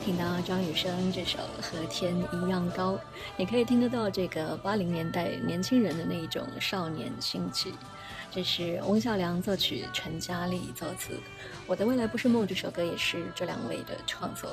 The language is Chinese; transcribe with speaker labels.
Speaker 1: 听到张雨生这首和天一样高，也可以听得到这个80年代年轻人的那一种少年心气。这是翁孝良作曲，陈嘉丽作词。我的未来不是梦这首歌也是这两位的创作。